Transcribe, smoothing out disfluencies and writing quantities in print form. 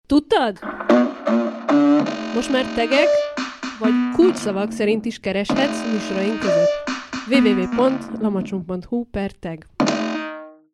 Tudtad? Most már tegek vagy kulcsszavak szerint is kereshetsz műsoraink között. www.lamacsunk.hu/tag